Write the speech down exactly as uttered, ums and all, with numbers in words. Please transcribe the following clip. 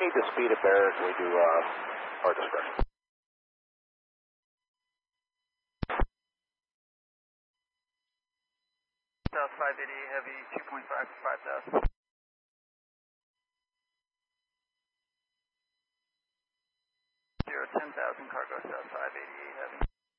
need to speed it there, we do uh, our discretion. South five eighty, heavy two point five to five thousand. Zero ten thousand, cargo south five eighty.